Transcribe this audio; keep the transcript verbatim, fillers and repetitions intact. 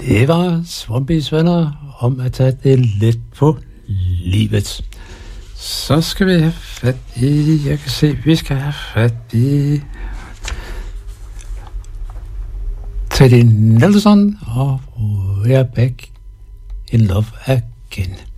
Det var Swampys venner om at tage det let på livet. Så skal vi have fat i, jeg kan se, vi skal have fat i Teddy Nelson og We're Back in Love Again.